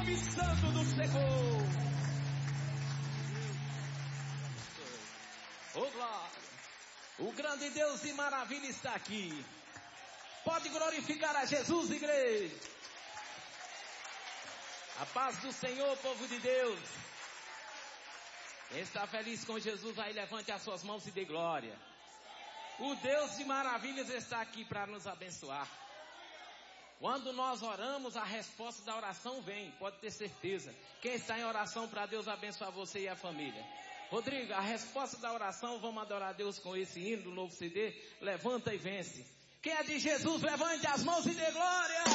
nome santo do Senhor. Oh, glória. O grande Deus de maravilha está aqui. Pode glorificar a Jesus, igreja. A paz do Senhor, povo de Deus. Quem está feliz com Jesus, aí levante as suas mãos e dê glória. O Deus de maravilhas está aqui para nos abençoar. Quando nós oramos, a resposta da oração vem, pode ter certeza. Quem está em oração para Deus abençoar você e a família? Rodrigo, a resposta da oração, vamos adorar a Deus com esse hino do novo CD. Levanta e vence. Quem é de Jesus, levante as mãos e dê glória.